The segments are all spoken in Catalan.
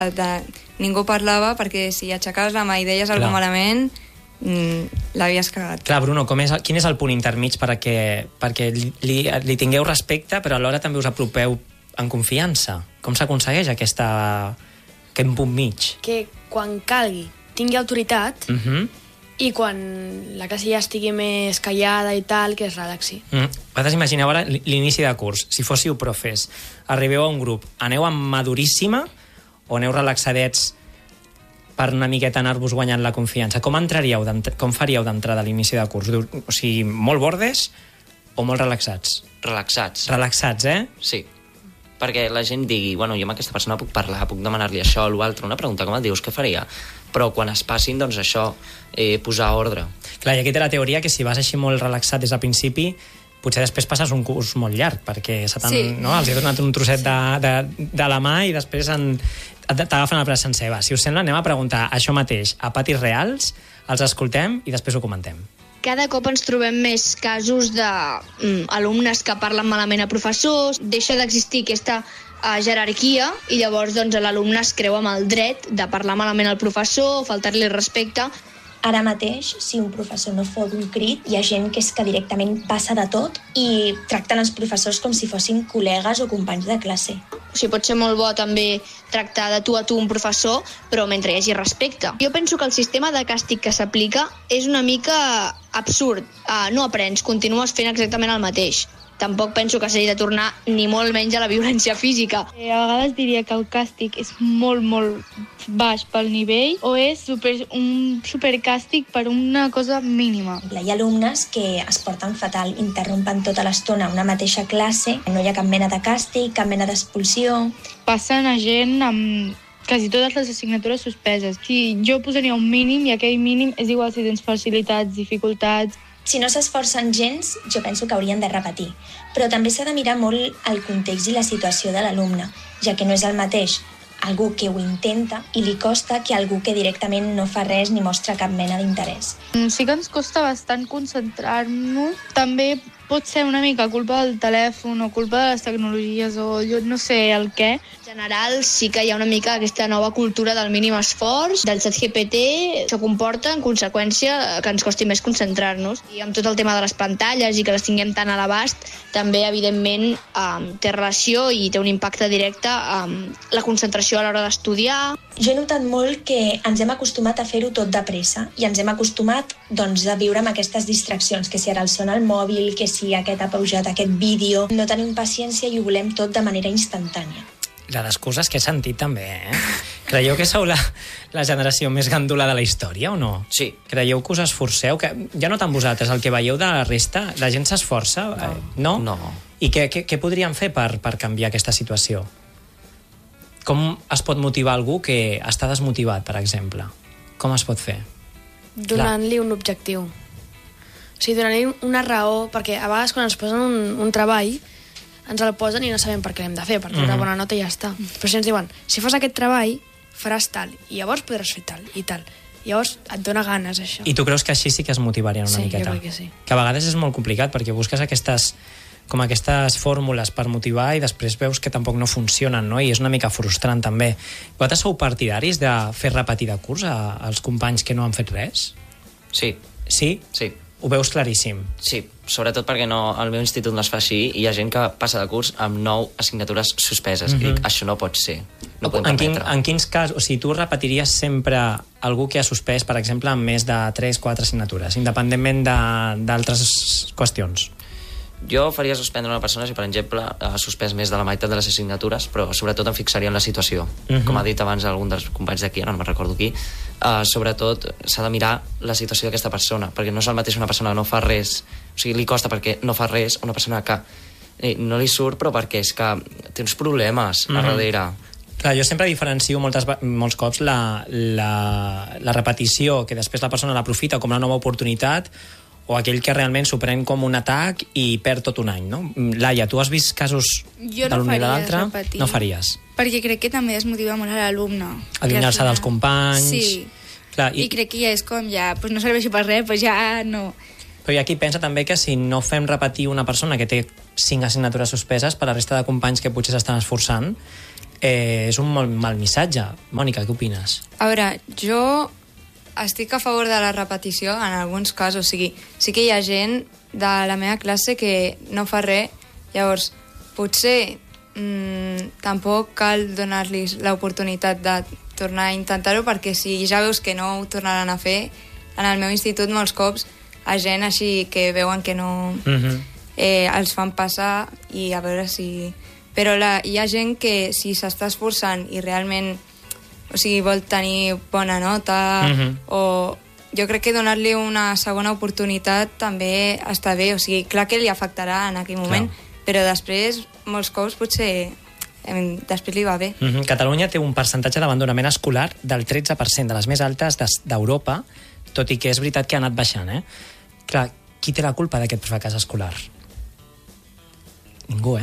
Ningú parlava perquè si aixecaves la mà i deies alguna cosa malament, l'havies cagat. Clar, Bruno, quin és el punt intermig perquè li tingueu respecte, però alhora també us apropeu en confiança? Com s'aconsegueix aquest punt mig? Que quan calgui tingui autoritat i quan la classe ja estigui més callada i tal, que es relaxi. Vosaltres imagineu ara l'inici de curs. Si fóssiu profes, arribeu a un grup, aneu amb maduríssima o aneu relaxadets per una miqueta anar-vos guanyant la confiança? Com faríeu d'entrada a l'inici de curs? O sigui, molt bordes o molt relaxats? Relaxats. Relaxats, Sí. Perquè la gent digui, bueno, jo amb aquesta persona puc parlar, puc demanar-li això o l'altre, una pregunta, com et dius, què faria? Però quan es passin, doncs això, posar ordre. Clar, i aquí té la teoria que si vas així molt relaxat des del principi, potser després passes un curs molt llarg, perquè els he donat un trosset de la mà i després t'agafen el braç sencer. Si us sembla, anem a preguntar això mateix a patis reals, els escoltem i després ho comentem. Cada cop ens trobem més casos d'alumnes que parlen malament a professors, deixa d'existir aquesta jerarquia i llavors l'alumne es creu amb el dret de parlar malament al professor, faltar-li respecte. Ara mateix, si un professor no fot un crit, hi ha gent que és que directament passa de tot i tracten els professors com si fossin col·legues o companys de classe. O sigui, pot ser molt bo també tractar de tu a tu un professor, però mentre hi hagi respecte. Jo penso que el sistema de càstig que s'aplica és una mica absurd. No aprens, continues fent exactament el mateix. Tampoc penso que s'hagi de tornar ni molt menys a la violència física. A vegades diria que el càstig és molt, molt baix pel nivell o és un supercàstig per una cosa mínima. Hi ha alumnes que es porten fatal, interrompen tota l'estona una mateixa classe, no hi ha cap mena de càstig, cap mena d'expulsió. Passen a gent amb quasi totes les assignatures suspeses. Jo posaria un mínim i aquell mínim és igual si tens facilitats, dificultats. Si no s'esforcen gens, jo penso que haurien de repetir. Però també s'ha de mirar molt el context i la situació de l'alumne, ja que no és el mateix algú que ho intenta i li costa que algú que directament no fa res ni mostra cap mena d'interès. Sí que ens costa bastant concentrar-nos. També pot ser una mica culpa del telèfon o culpa de les tecnologies o jo no sé el què. En general sí que hi ha una mica aquesta nova cultura del mínim esforç, del ChatGPT. Això comporta, en conseqüència, que ens costi més concentrar-nos. I amb tot el tema de les pantalles i que les tinguem tan a l'abast, també, evidentment, té relació i té un impacte directe amb la concentració a l'hora d'estudiar. Jo he notat molt que ens hem acostumat a fer-ho tot de pressa i ens hem acostumat a viure amb aquestes distraccions, que si ara el sona el mòbil, que si aquest ha pujat aquest vídeo. No tenim paciència i ho volem tot de manera instantània. La d'excuses que he sentit també, Creieu que sou la generació més gandula de la història o no? Sí. Creieu que us esforceu? Ja no tant vosaltres, el que veieu de la resta, la gent s'esforça? No? No. I què podríem fer per canviar aquesta situació? Com es pot motivar algú que està desmotivat, per exemple? Com es pot fer? Donant-li un objectiu. O sigui, donant-li una raó, perquè a vegades quan ens posen un treball ens el posen i no sabem per què l'hem de fer, per treure bona nota i ja està. Però si ens diuen, si fas aquest treball, faràs tal, i llavors podràs fer tal, i tal. Llavors et dona ganes, això. I tu creus que així sí que es motivarien una miqueta? Sí, jo crec que sí. Que a vegades és molt complicat, perquè busques aquestes fórmules per motivar i després veus que tampoc no funcionen, no? I és una mica frustrant, també. Vosaltres sou partidaris de fer repetir de curs als companys que no han fet res? Sí. Sí? Sí. Ho veus claríssim? Sí, sobretot perquè al meu institut no es fa així i hi ha gent que passa de curs amb 9 assignatures suspeses. I dic, això no pot ser. No podem permetre. En quins casos? O sigui, tu repetiries sempre algú que ha suspès, per exemple, amb més de 3-4 assignatures, independentment d'altres qüestions? Jo faria suspendre una persona si, per exemple, ha suspès més de la meitat de les assignatures, però sobretot em fixaria en la situació. Com ha dit abans algun dels companys d'aquí, no me'n recordo qui, sobretot s'ha de mirar la situació d'aquesta persona, perquè no és el mateix una persona que no fa res, o sigui, li costa perquè no fa res, una persona que no li surt, però perquè és que té uns problemes a darrere. Clar, jo sempre diferencio molts cops la repetició, que després la persona l'aprofita com una nova oportunitat, o aquell que realment s'ho pren com un atac i perd tot un any, no? Laia, tu has vist casos de l'un i de l'altre? No faries. Perquè crec que també desmotiva molt a l'alumne. Allunyar-se dels companys... Sí. Clar, I crec que ja és com, pues no serveixi per res, pues ja no... Però hi ha qui pensa també que si no fem repetir una persona que té 5 assignatures suspeses per la resta de companys que potser s'estan esforçant, és un molt mal missatge. Mònica, què opines? A veure, jo estic a favor de la repetició en alguns casos. O sigui, sí que hi ha gent de la meva classe que no fa res, llavors potser tampoc cal donar-los l'oportunitat de tornar a intentar-ho, perquè si ja veus que no ho tornaran a fer, en el meu institut molts cops a gent així que veuen que no els fan passar i a veure si... Però hi ha gent que si s'està esforçant i realment vol tenir bona nota o... Jo crec que donar-li una segona oportunitat també està bé. O sigui, clar que li afectarà en aquell moment, però després, molts cops, potser després li va bé. Catalunya té un percentatge d'abandonament escolar del 13%, de les més altes d'Europa, tot i que és veritat que ha anat baixant, Clar, qui té la culpa d'aquest fracàs escolar? Ningú,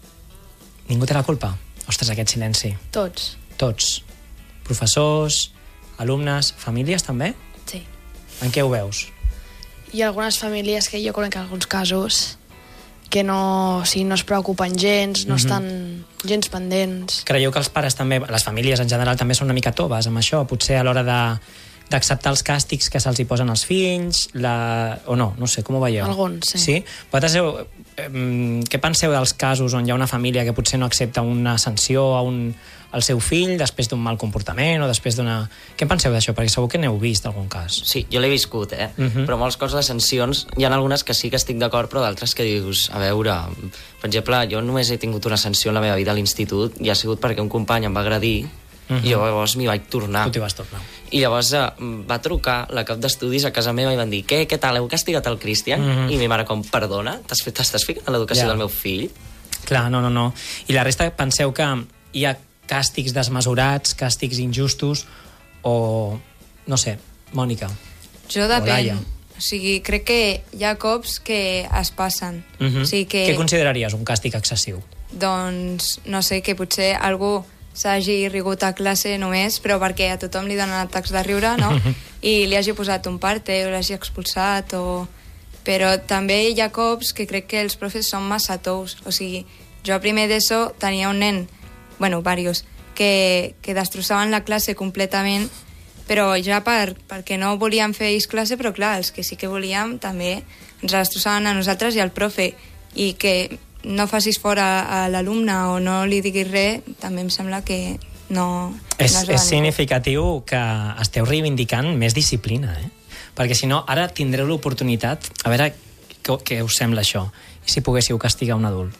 Ningú té la culpa? Ostres, aquest silenci. Tots. Tots. Professors, alumnes, famílies també? Sí. En què ho veus? Hi ha algunes famílies que jo conec alguns casos que no es preocupen gens, no estan gens pendents. Creieu que els pares també, les famílies en general, també són una mica toves amb això? Potser a l'hora d'acceptar els càstigs que se'ls hi posen als fills, o no? No sé, com ho veieu? Alguns, sí. Sí? Vosaltres què penseu dels casos on hi ha una família que potser no accepta una sanció al seu fill després d'un mal comportament o després d'una... Què en penseu d'això? Perquè segur que n'heu vist algun cas. Sí, jo l'he viscut, però molts cops les sancions, hi ha algunes que sí que estic d'acord, però d'altres que dius, a veure, per exemple, jo només he tingut una sanció en la meva vida a l'institut i ha sigut perquè un company em va agredir i llavors m'hi vaig tornar. Tu t'hi vas tornar. I llavors va trucar la cap d'estudis a casa meva i van dir, què tal, heu castigat el Cristian? I mi mare com, perdona, t'estàs ficant en l'educació del meu fill? Clar, no. I la resta penseu que hi ha càstigs desmesurats, càstigs injustos o... no sé, Mònica. Jo depèn. O sigui, crec que hi ha cops que es passen. O sigui que... Què consideraries un càstig excessiu? Doncs, no sé, que potser algú s'hagi rigut a classe només, però perquè a tothom li donen atacs de riure, no? I li hagi posat un parte o l'hagi expulsat o... Però també hi ha cops que crec que els profes són massa tous. O sigui, jo a primer d'ESO tenia un nen, bueno, varios, que destrossaven la classe completament, però ja perquè no volíem fer ells classe, però clar, els que sí que volíem també ens destrossaven a nosaltres i al profe, i que no facis fora a l'alumne o no li diguis res, també em sembla que no és significatiu que esteu reivindicant més disciplina, perquè si no, ara tindreu l'oportunitat, a veure què us sembla això, i si poguéssiu castigar un adult?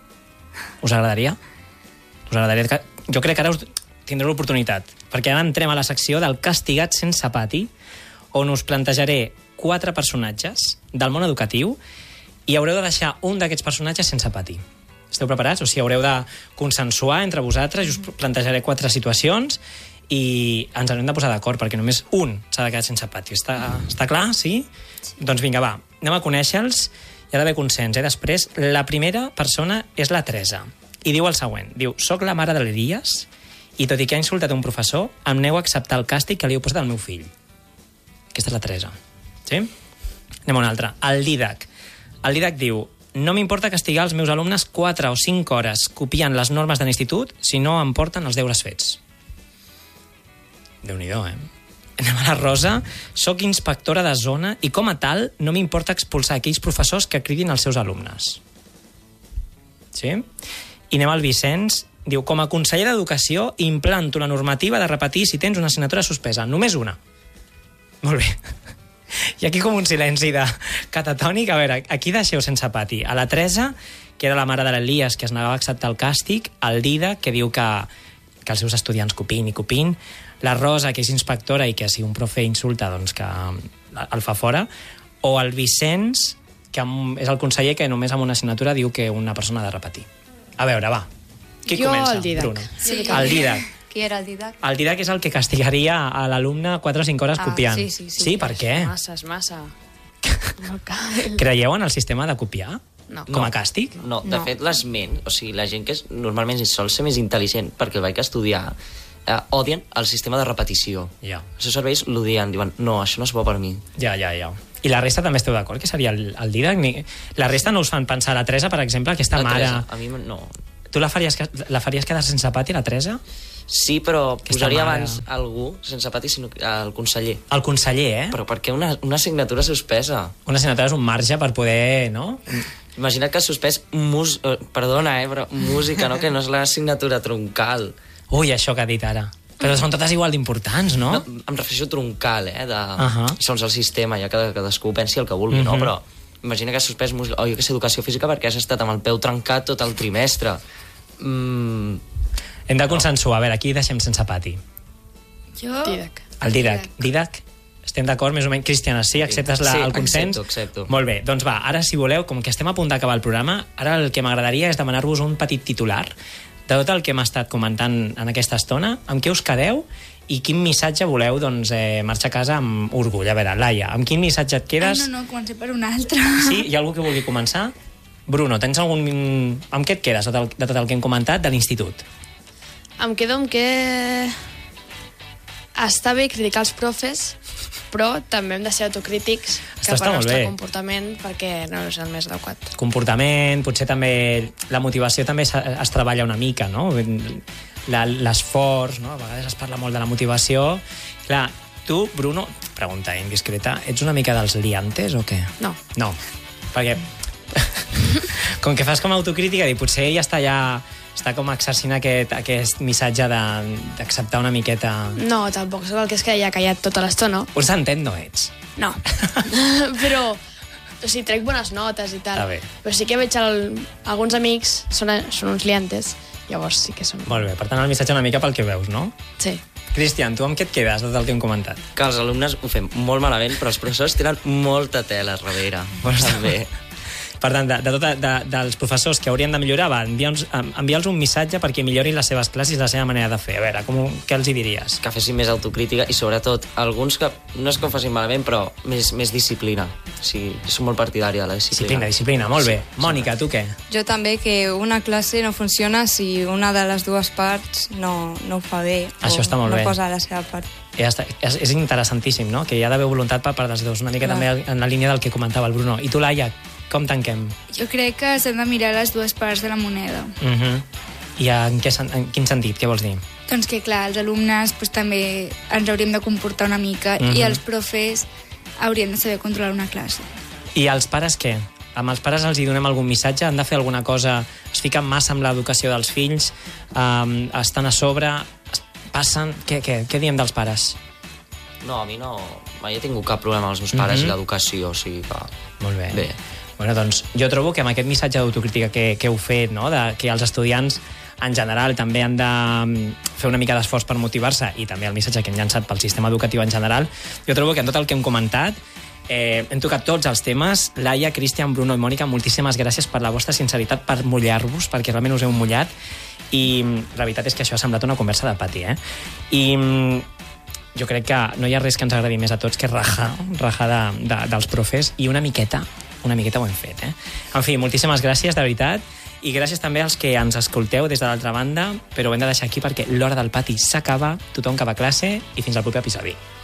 Us agradaria? Jo crec que ara tindreu l'oportunitat, perquè ara entrem a la secció del castigat sense pati, on us plantejaré 4 personatges del món educatiu i haureu de deixar un d'aquests personatges sense pati. Esteu preparats? O sigui, haureu de consensuar entre vosaltres i us plantejaré 4 situacions i ens haurem de posar d'acord, perquè només un s'ha de quedar sense pati. Està clar? Sí? Doncs vinga, va, anem a conèixer-los i ha d'haver consens. Després, la primera persona és la Teresa i diu el següent. Diu, soc la mare de l'Elias i tot i que ha insultat un professor, em nego a acceptar el càstig que li heu posat al meu fill. Aquesta és la Teresa. Sí? Anem a una altra. El Didac. El Didac diu, no m'importa castigar els meus alumnes 4 o 5 hores copiant les normes de l'institut si no em porten els deures fets. Déu-n'hi-do, Anem a la Rosa. Soc inspectora de zona i com a tal no m'importa expulsar aquells professors que cridin els seus alumnes. Sí? I anem al Vicenç. Diu, com a conseller d'Educació implanto la normativa de repetir si tens una assignatura suspesa. Només una. Molt bé. I aquí com un silenci de catatònic. A veure, aquí deixeu sense pati. A la Teresa, que era la mare de l'Elias, que es negava a acceptar el càstig. El Dida, que diu que els seus estudiants copin i copin. La Rosa, que és inspectora i que si un profe insulta, doncs que el fa fora. O el Vicenç, que és el conseller que només amb una assignatura diu que una persona ha de repetir. A veure, va. Qui comença? El Didac. Bruno. Sí, el Didac. Qui era el Didac? El Didac és el que castigaria a l'alumne 4 o 5 hores copiant. Sí. Sí, per què? És massa. Creieu en el sistema de copiar? No. Com a càstig? No, de fet, l'esment, o sigui, la gent que normalment sol ser més intel·ligent, perquè el vaig estudiar, odien el sistema de repetició. Ja. Els seus serveis l'odien, diuen, no, això no és bo per mi. Ja. I la resta també esteu d'acord que seria el Didac? La resta no us fan pensar a la Teresa, per exemple, aquesta mare... A mi no. Tu la faries quedar sense pati, la Teresa? Sí, però posaria mare. abans algú, sense pati, sinó el conseller. El conseller, Però per què una assignatura suspesa? Una assignatura és un marge per poder, no? Imagina't que has suspès perdona, però música, no? Que no és l'assignatura troncal. Ui, això que ha dit ara. Però són totes igual d'importants, no? No, em refereixo troncal, Ahà. segons el sistema, ja que cadascú pensi el que vulgui, no? Però imagina que has suspès música, o jo que sé, educació física perquè has estat amb el peu trencat tot el trimestre. Hem de consensuar. A veure, aquí deixem sense pati. Jo... Didac. El Didac. Didac? Estem d'acord, més o menys? Cristiana, sí? Acceptes el consens? accepto. Molt bé, doncs va, ara si voleu, com que estem a punt d'acabar el programa, ara el que m'agradaria és demanar-vos un petit titular de tot el que hem estat comentant en aquesta estona, amb què us quedeu i quin missatge voleu marxar a casa amb orgull. A veure, Laia, amb quin missatge et quedes? No, comencem per un altre. Sí? Hi ha algú que vulgui començar? Bruno, tens algun... Amb què et quedes de tot el que hem comentat de l'institut? Em quedo amb que està bé criticar els profes, però també hem de ser autocrítics Està cap al molt nostre bé. comportament perquè no és el més adequat. Comportament, potser també... La motivació també es treballa una mica, no? L'esforç, no? A vegades es parla molt de la motivació. Clar, tu, Bruno, pregunta indiscreta, ets una mica dels liantes o què? No. No, perquè com que fas com a autocrítica, i potser ella està com exercint aquest missatge d'acceptar una miqueta... No, tampoc sóc el que es queda callat tota l'estona. Un santet no ets. No. Però, o sigui, trec bones notes i tal. Està bé. Però sí que veig alguns amics, són uns liantes, llavors sí que són... Molt bé, per tant, el missatge una mica pel que veus, no? Sí. Cristian, tu amb què et quedes, tot el que hem comentat? Que els alumnes ho fem molt malament, però els professors tenen molta tela a darrere. També. Per tant, dels professors que haurien de millorar, enviar-los un missatge perquè millorin les seves classes i la seva manera de fer. A veure, què els hi diries? Que fessin més autocrítica i, sobretot, alguns que no és que ho facin malament, però més disciplina. O sigui, som molt partidari de la disciplina. Disciplina, molt bé. Mònica, tu què? Jo també, que una classe no funciona si una de les dues parts no ho fa bé. Això està molt bé. No posa la seva part. Ja està. És interessantíssim, no? Que hi ha d'haver voluntat per part dels dos. Una mica també en la línia del que comentava el Bruno. I tu, Laia, com tanquem? Jo crec que s'han de mirar les dues parts de la moneda. I en quin sentit? Què vols dir? Doncs que, clar, els alumnes també ens hauríem de comportar una mica i els profes haurien de saber controlar una classe. I els pares què? Amb els pares els hi donem algun missatge? Han de fer alguna cosa? Es fiquen massa amb l'educació dels fills? Estan a sobre? Passen? Què diem dels pares? No, a mi no... Mai he tingut cap problema amb els meus pares i l'educació, o sigui que... Molt bé. Bé. Bueno, doncs jo trobo que amb aquest missatge d'autocrítica que heu fet, no? Que els estudiants en general també han de fer una mica d'esforç per motivar-se, i també el missatge que hem llançat pel sistema educatiu en general, jo trobo que en tot el que hem comentat hem tocat tots els temes. Laia, Cristian, Bruno i Mònica, moltíssimes gràcies per la vostra sinceritat, per mullar-vos, perquè realment us heu mullat, i la veritat és que això ha semblat una conversa de pati, I jo crec que no hi ha res que ens agradi més a tots que rajar dels profes, i una miqueta ho hem fet, En fi, moltíssimes gràcies, de veritat, i gràcies també als que ens escolteu des de l'altra banda, però ho hem de deixar aquí perquè l'hora del pati s'acaba, tothom cap a classe, i fins al proper episodi.